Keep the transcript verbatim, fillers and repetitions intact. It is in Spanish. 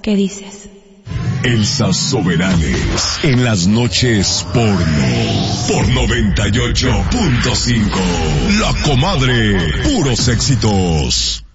¿Qué dices? Elsa Soberanes en las noches porno por noventa y ocho punto cinco. La Comadre, puros éxitos.